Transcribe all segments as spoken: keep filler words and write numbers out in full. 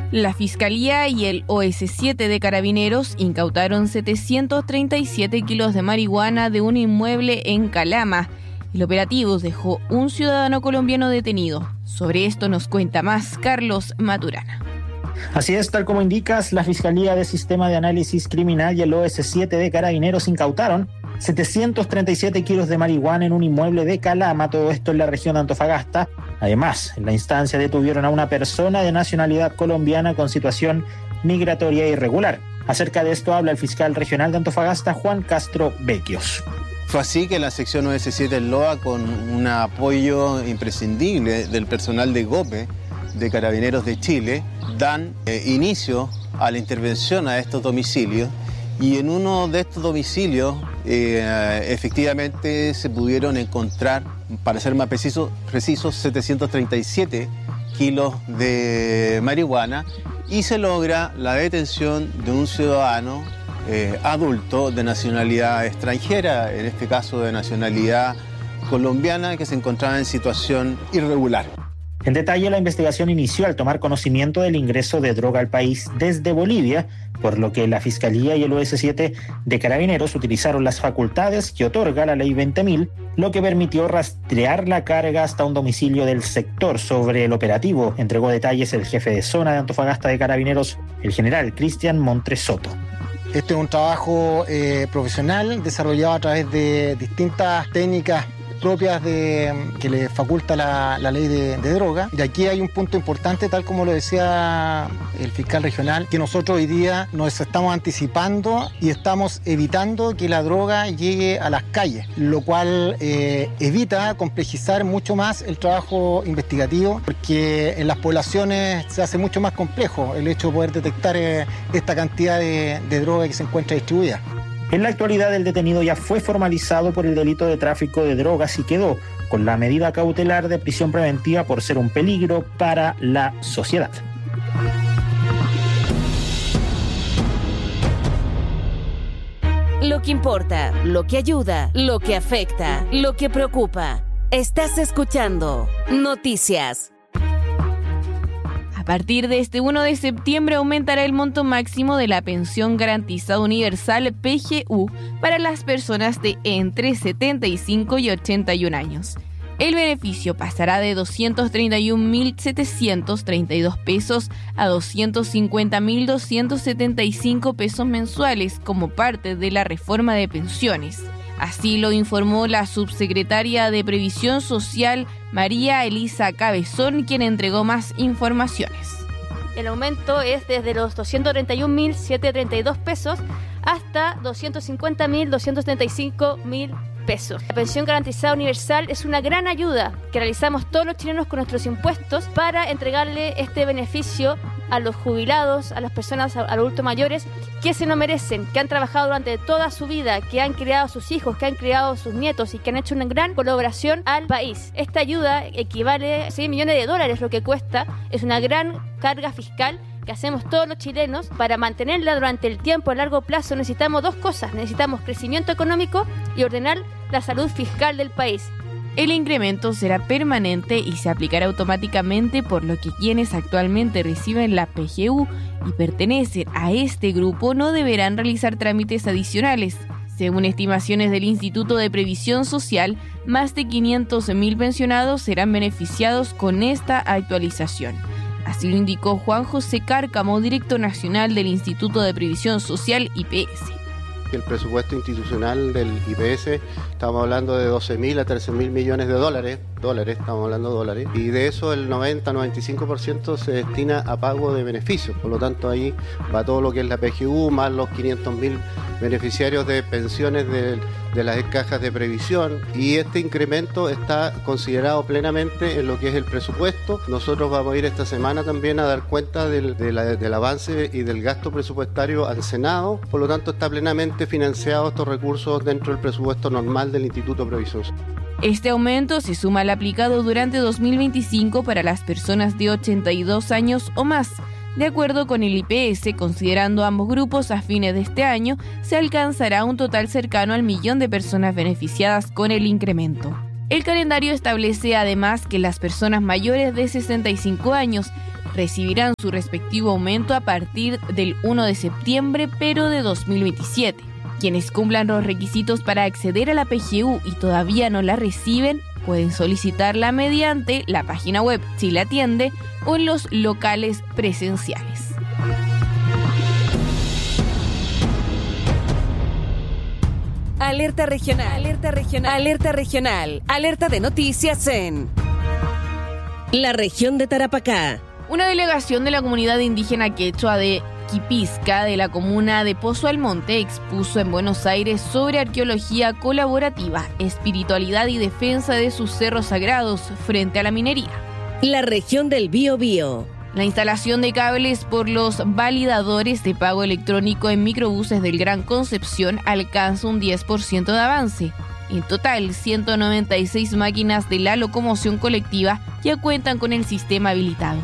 La Fiscalía y el O S siete de Carabineros incautaron setecientos treinta y siete kilos de marihuana de un inmueble en Calama. El operativo dejó un ciudadano colombiano detenido. Sobre esto nos cuenta más Carlos Maturana. Así es, tal como indicas, la Fiscalía de Sistema de Análisis Criminal y el O S siete de Carabineros incautaron setecientos treinta y siete kilos de marihuana en un inmueble de Calama, todo esto en la región de Antofagasta. Además, en la instancia detuvieron a una persona de nacionalidad colombiana con situación migratoria irregular. Acerca de esto habla el fiscal regional de Antofagasta, Juan Castro Becchios. Fue así que la sección O S siete en Loa, con un apoyo imprescindible del personal de GOPE, de Carabineros de Chile, dan eh, inicio a la intervención a estos domicilios, y en uno de estos domicilios eh, efectivamente se pudieron encontrar, para ser más preciso, precisos, setecientos treinta y siete kilos de marihuana, y se logra la detención de un ciudadano eh, adulto de nacionalidad extranjera, en este caso de nacionalidad colombiana, que se encontraba en situación irregular. En detalle, la investigación inició al tomar conocimiento del ingreso de droga al país desde Bolivia, por lo que la Fiscalía y el O S siete de Carabineros utilizaron las facultades que otorga la Ley veinte mil, lo que permitió rastrear la carga hasta un domicilio del sector. Sobre el operativo entregó detalles el jefe de zona de Antofagasta de Carabineros, el general Cristian Montresoto. Este es un trabajo eh, profesional desarrollado a través de distintas técnicas propias de, que le faculta la, la ley de, de droga. Y aquí hay un punto importante, tal como lo decía el fiscal regional, que nosotros hoy día nos estamos anticipando y estamos evitando que la droga llegue a las calles, lo cual eh, evita complejizar mucho más el trabajo investigativo, porque en las poblaciones se hace mucho más complejo el hecho de poder detectar eh, esta cantidad de, de droga que se encuentra distribuida. En la actualidad, el detenido ya fue formalizado por el delito de tráfico de drogas y quedó con la medida cautelar de prisión preventiva por ser un peligro para la sociedad. Lo que importa, lo que ayuda, lo que afecta, lo que preocupa. Estás escuchando Noticias. A partir de este primero de septiembre aumentará el monto máximo de la pensión garantizada universal P G U para las personas de entre setenta y cinco y ochenta y un años. El beneficio pasará de doscientos treinta y un mil setecientos treinta y dos pesos a doscientos cincuenta mil doscientos setenta y cinco pesos mensuales como parte de la reforma de pensiones. Así lo informó la subsecretaria de Previsión Social, María Elisa Cabezón, quien entregó más informaciones. El aumento es desde los doscientos treinta y un mil setecientos treinta y dos pesos hasta doscientos cincuenta mil doscientos setenta y cinco mil pesos. La pensión garantizada universal es una gran ayuda que realizamos todos los chilenos con nuestros impuestos para entregarle este beneficio a los jubilados, a las personas, a los adultos mayores que se lo merecen, que han trabajado durante toda su vida, que han criado a sus hijos, que han criado a sus nietos y que han hecho una gran colaboración al país. Esta ayuda equivale a seis millones de dólares, lo que cuesta. Es una gran carga fiscal que hacemos todos los chilenos. Para mantenerla durante el tiempo a largo plazo necesitamos dos cosas: necesitamos crecimiento económico y ordenar la salud fiscal del país. El incremento será permanente y se aplicará automáticamente, por lo que quienes actualmente reciben la P G U y pertenecen a este grupo no deberán realizar trámites adicionales. Según estimaciones del Instituto de Previsión Social, más de quinientos mil pensionados serán beneficiados con esta actualización. Así lo indicó Juan José Cárcamo, director nacional del Instituto de Previsión Social I P S. El presupuesto institucional del I P S, estamos hablando de doce mil a trece mil millones de dólares, dólares, estamos hablando de dólares, y de eso el noventa a noventa y cinco por ciento se destina a pago de beneficios. Por lo tanto, ahí va todo lo que es la P G U, más los quinientos mil beneficiarios de pensiones de, de las cajas de previsión, y este incremento está considerado plenamente en lo que es el presupuesto. Nosotros vamos a ir esta semana también a dar cuenta del, de la, del avance y del gasto presupuestario al Senado, por lo tanto está plenamente financiado estos recursos dentro del presupuesto normal del Instituto de Previsión Social. Este aumento se suma al aplicado durante dos mil veinticinco para las personas de ochenta y dos años o más. De acuerdo con el I P S, considerando ambos grupos, a fines de este año se alcanzará un total cercano al millón de personas beneficiadas con el incremento. El calendario establece además que las personas mayores de sesenta y cinco años recibirán su respectivo aumento a partir del uno de septiembre, pero de dos mil veintisiete. Quienes cumplan los requisitos para acceder a la P G U y todavía no la reciben, pueden solicitarla mediante la página web Chile Atiende o en los locales presenciales. Alerta regional, alerta regional, alerta regional, alerta de noticias en la región de Tarapacá. Una delegación de la comunidad indígena quechua de Quipisca de la comuna de Pozo Almonte expuso en Buenos Aires sobre arqueología colaborativa, espiritualidad y defensa de sus cerros sagrados frente a la minería. La región del Biobío. La instalación de cables por los validadores de pago electrónico en microbuses del Gran Concepción alcanza un diez por ciento de avance. En total, ciento noventa y seis máquinas de la locomoción colectiva ya cuentan con el sistema habilitado.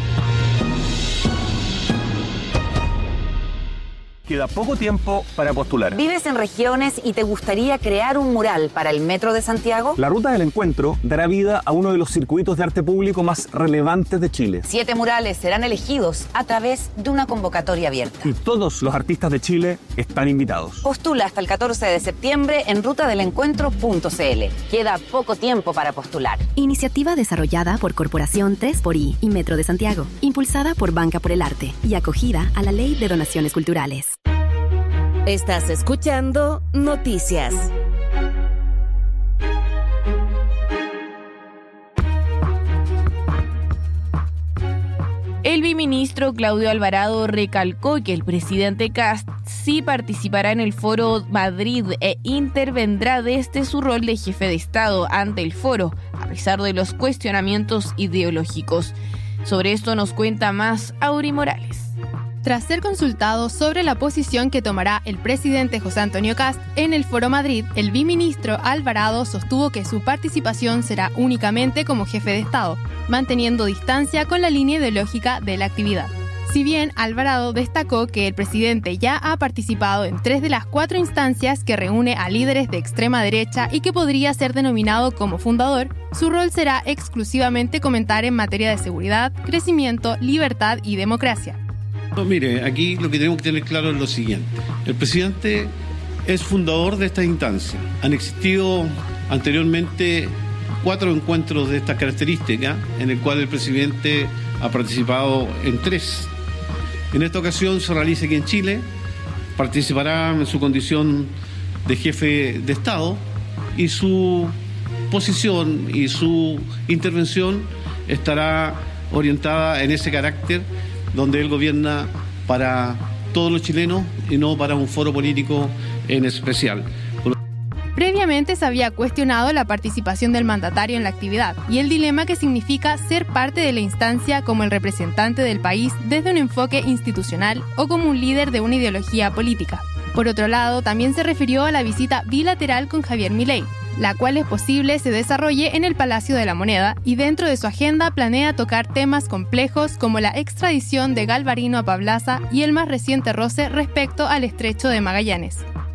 Queda poco tiempo para postular. ¿Vives en regiones y te gustaría crear un mural para el Metro de Santiago? La Ruta del Encuentro dará vida a uno de los circuitos de arte público más relevantes de Chile. Siete murales serán elegidos a través de una convocatoria abierta. Y todos los artistas de Chile están invitados. Postula hasta el catorce de septiembre en ruta del encuentro punto c l. Queda poco tiempo para postular. Iniciativa desarrollada por Corporación tres por I y Metro de Santiago, impulsada por Banca por el Arte y acogida a la Ley de Donaciones Culturales. Estás escuchando Noticias. El viceministro Claudio Alvarado recalcó que el presidente Kast sí participará en el Foro Madrid e intervendrá desde su rol de jefe de Estado ante el foro, a pesar de los cuestionamientos ideológicos. Sobre esto nos cuenta más Auri Morales. Tras ser consultado sobre la posición que tomará el presidente José Antonio Kast en el Foro Madrid, el viceministro Alvarado sostuvo que su participación será únicamente como jefe de Estado, manteniendo distancia con la línea ideológica de la actividad. Si bien Alvarado destacó que el presidente ya ha participado en tres de las cuatro instancias que reúne a líderes de extrema derecha y que podría ser denominado como fundador, su rol será exclusivamente comentar en materia de seguridad, crecimiento, libertad y democracia. No, mire, aquí lo que tenemos que tener claro es lo siguiente. El presidente es fundador de esta instancia. Han existido anteriormente cuatro encuentros de estas características, en el cual el presidente ha participado en tres. En esta ocasión se realiza aquí en Chile, participará en su condición de jefe de Estado y su posición y su intervención estará orientada en ese carácter donde él gobierna para todos los chilenos y no para un foro político en especial. Previamente se había cuestionado la participación del mandatario en la actividad y el dilema que significa ser parte de la instancia como el representante del país desde un enfoque institucional o como un líder de una ideología política. Por otro lado, también se refirió a la visita bilateral con Javier Milei, la cual es posible se desarrolle en el Palacio de la Moneda y dentro de su agenda planea tocar temas complejos como la extradición de Galvarino a Pablaza y el más reciente roce respecto al Estrecho de Magallanes.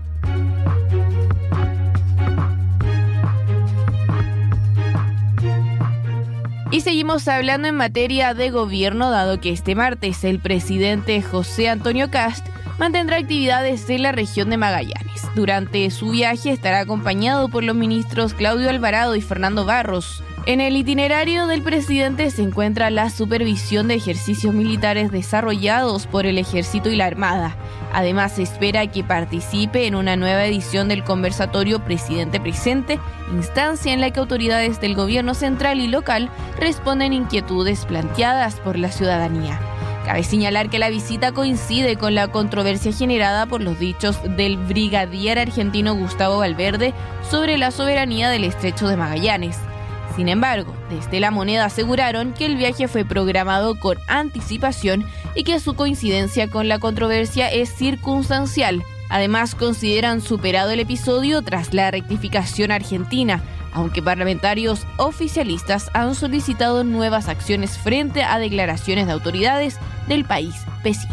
Y seguimos hablando en materia de gobierno, dado que este martes el presidente José Antonio Kast mantendrá actividades en la región de Magallanes. Durante su viaje estará acompañado por los ministros Claudio Alvarado y Fernando Barros. En el itinerario del presidente se encuentra la supervisión de ejercicios militares desarrollados por el Ejército y la Armada. Además, se espera que participe en una nueva edición del conversatorio Presidente Presente, instancia en la que autoridades del gobierno central y local responden inquietudes planteadas por la ciudadanía. Cabe señalar que la visita coincide con la controversia generada por los dichos del brigadier argentino Gustavo Valverde sobre la soberanía del Estrecho de Magallanes. Sin embargo, desde La Moneda aseguraron que el viaje fue programado con anticipación y que su coincidencia con la controversia es circunstancial. Además, consideran superado el episodio tras la rectificación argentina, aunque parlamentarios oficialistas han solicitado nuevas acciones frente a declaraciones de autoridades del país vecino.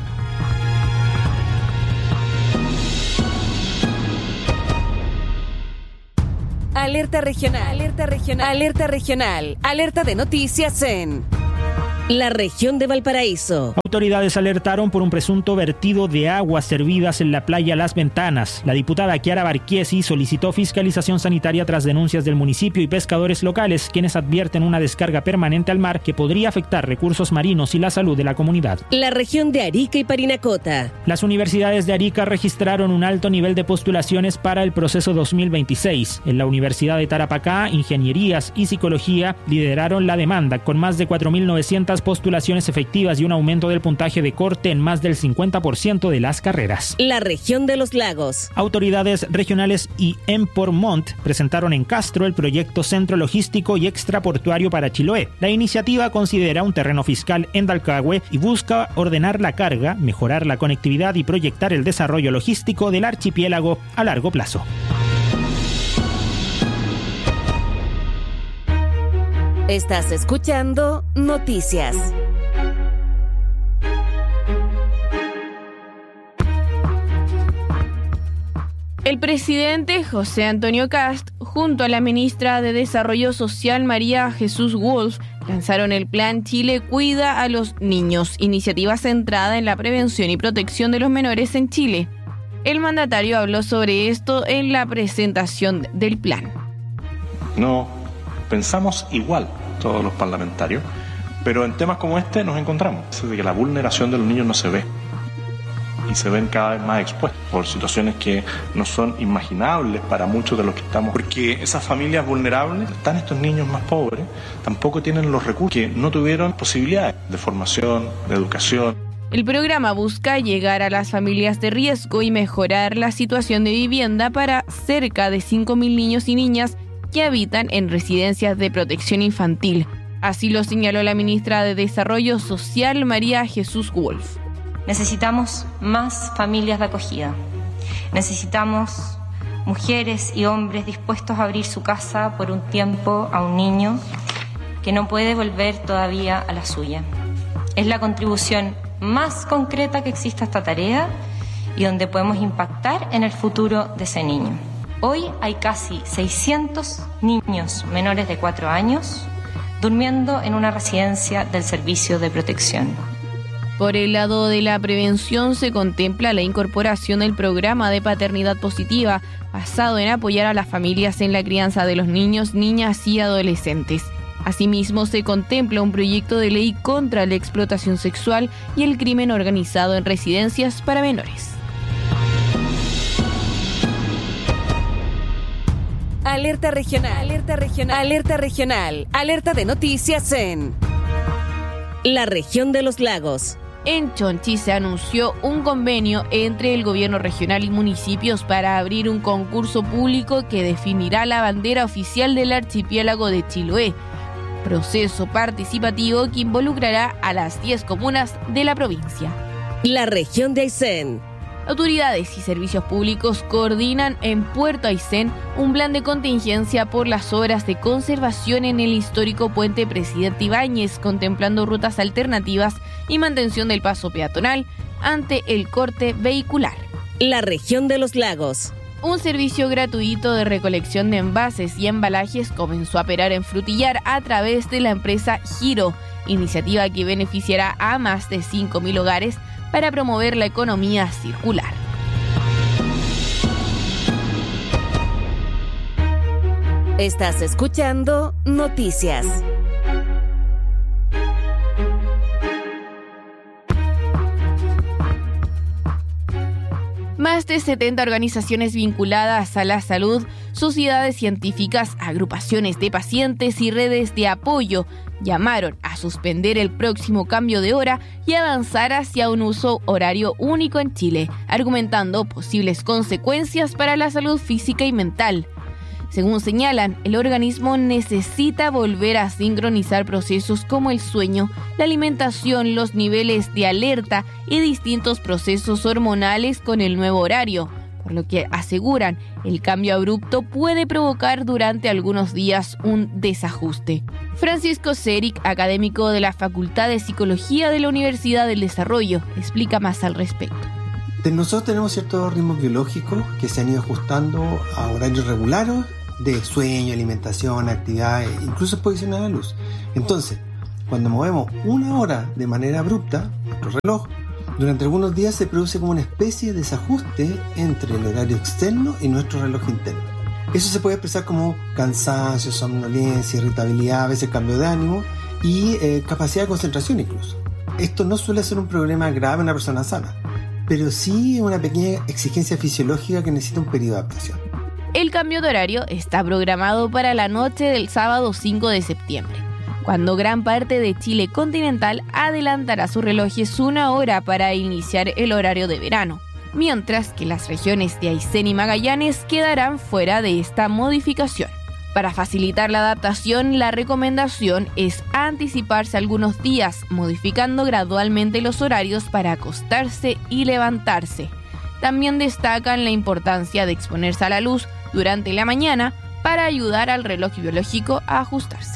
Alerta regional, alerta regional, alerta regional, alerta de noticias en La región de Valparaíso. Autoridades alertaron por un presunto vertido de aguas servidas en la playa Las Ventanas. La diputada Chiara Barchiesi solicitó fiscalización sanitaria tras denuncias del municipio y pescadores locales, quienes advierten una descarga permanente al mar que podría afectar recursos marinos y la salud de la comunidad. La región de Arica y Parinacota. Las universidades de Arica registraron un alto nivel de postulaciones para el proceso dos mil veintiséis. En la Universidad de Tarapacá, Ingenierías y Psicología lideraron la demanda, con más de cuatro mil novecientas postulaciones efectivas y un aumento del puntaje de corte en más del cincuenta por ciento de las carreras. La región de los lagos. Autoridades regionales y Empormont presentaron en Castro el proyecto Centro Logístico y Extraportuario para Chiloé. La iniciativa considera un terreno fiscal en Dalcahue y busca ordenar la carga, mejorar la conectividad y proyectar el desarrollo logístico del archipiélago a largo plazo. Estás escuchando Noticias. El presidente José Antonio Kast, junto a la ministra de Desarrollo Social María Jesús Wolf, lanzaron el Plan Chile Cuida a los Niños, iniciativa centrada en la prevención y protección de los menores en Chile. El mandatario habló sobre esto en la presentación del plan. No pensamos igual todos los parlamentarios, pero en temas como este nos encontramos, de que la vulneración de los niños no se ve y se ven cada vez más expuestos por situaciones que no son imaginables para muchos de los que estamos, porque esas familias vulnerables, están estos niños más pobres, tampoco tienen los recursos, que no tuvieron posibilidades de formación, de educación. El programa busca llegar a las familias de riesgo y mejorar la situación de vivienda para cerca de cinco mil niños y niñas que habitan en residencias de protección infantil. Así lo señaló la ministra de Desarrollo Social, María Jesús Wolf. Necesitamos más familias de acogida. Necesitamos mujeres y hombres dispuestos a abrir su casa por un tiempo a un niño que no puede volver todavía a la suya. Es la contribución más concreta que existe a esta tarea y donde podemos impactar en el futuro de ese niño. Hoy hay casi seiscientos niños menores de cuatro años durmiendo en una residencia del Servicio de Protección. Por el lado de la prevención se contempla la incorporación del programa de paternidad positiva, basado en apoyar a las familias en la crianza de los niños, niñas y adolescentes. Asimismo, se contempla un proyecto de ley contra la explotación sexual y el crimen organizado en residencias para menores. Alerta regional, alerta regional, alerta regional, alerta de noticias en la región de los lagos. En Chonchi se anunció un convenio entre el gobierno regional y municipios para abrir un concurso público que definirá la bandera oficial del archipiélago de Chiloé, proceso participativo que involucrará a las diez comunas de la provincia. La región de Aysén. Autoridades y servicios públicos coordinan en Puerto Aysén un plan de contingencia por las obras de conservación en el histórico puente Presidente Ibáñez, contemplando rutas alternativas y mantención del paso peatonal ante el corte vehicular. La región de los lagos. Un servicio gratuito de recolección de envases y embalajes comenzó a operar en Frutillar a través de la empresa Giro, iniciativa que beneficiará a más de cinco mil hogares para promover la economía circular. Estás escuchando Noticias. Más de setenta organizaciones vinculadas a la salud, sociedades científicas, agrupaciones de pacientes y redes de apoyo llamaron a suspender el próximo cambio de hora y avanzar hacia un uso horario único en Chile, argumentando posibles consecuencias para la salud física y mental. Según señalan, el organismo necesita volver a sincronizar procesos como el sueño, la alimentación, los niveles de alerta y distintos procesos hormonales con el nuevo horario, por lo que aseguran el cambio abrupto puede provocar durante algunos días un desajuste. Francisco Ceric, académico de la Facultad de Psicología de la Universidad del Desarrollo, explica más al respecto. Nosotros tenemos ciertos ritmos biológicos que se han ido ajustando a horarios regulares de sueño, alimentación, actividad, incluso exposición a la luz. Entonces, Cuando movemos una hora de manera abrupta, nuestro reloj, durante algunos días se produce como una especie de desajuste entre el horario externo y nuestro reloj interno. Eso se puede expresar como cansancio, somnolencia, irritabilidad, a veces cambio de ánimo y eh, capacidad de concentración incluso. Esto no suele ser un problema grave en una persona sana, pero sí es una pequeña exigencia fisiológica que necesita un periodo de adaptación. El cambio de horario está programado para la noche del sábado cinco de septiembre, cuando gran parte de Chile continental adelantará sus relojes una hora para iniciar el horario de verano, mientras que las regiones de Aysén y Magallanes quedarán fuera de esta modificación. Para facilitar la adaptación, la recomendación es anticiparse algunos días, modificando gradualmente los horarios para acostarse y levantarse. También destacan la importancia de exponerse a la luz durante la mañana para ayudar al reloj biológico a ajustarse.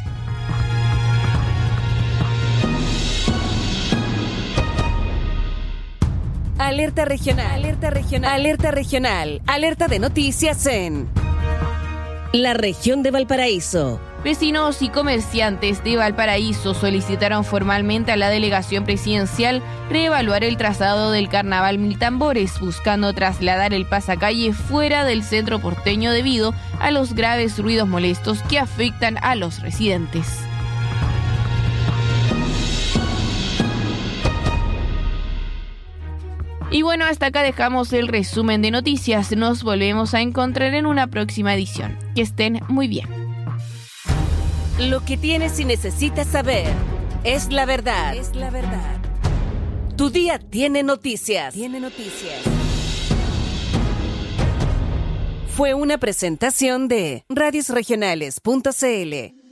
Alerta regional, alerta regional, alerta regional, alerta de noticias en la región de Valparaíso. Vecinos y comerciantes de Valparaíso solicitaron formalmente a la delegación presidencial reevaluar el trazado del Carnaval Mil Tambores, buscando trasladar el pasacalle fuera del centro porteño debido a los graves ruidos molestos que afectan a los residentes. Y bueno, hasta acá dejamos el resumen de noticias. Nos volvemos a encontrar en una próxima edición. Que estén muy bien. Lo que tienes y necesitas saber es la verdad. Es la verdad. Tu día tiene noticias. Tiene noticias. Fue una presentación de radios regionales punto c l.